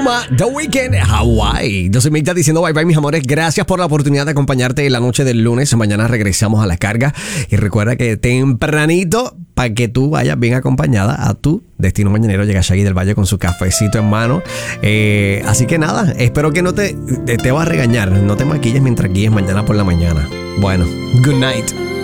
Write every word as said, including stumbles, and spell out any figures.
Maluma, The Weeknd, Hawaii. Entonces me está diciendo bye bye, mis amores. Gracias por la oportunidad de acompañarte en la noche del lunes. Mañana regresamos a la carga. Y recuerda que tempranito, para que tú vayas bien acompañada a tu destino mañanero, llega Shaggy del Valle con su cafecito en mano. Eh, así que nada, espero que no te, te va a regañar. No te maquilles mientras guíes mañana por la mañana. Bueno, good night.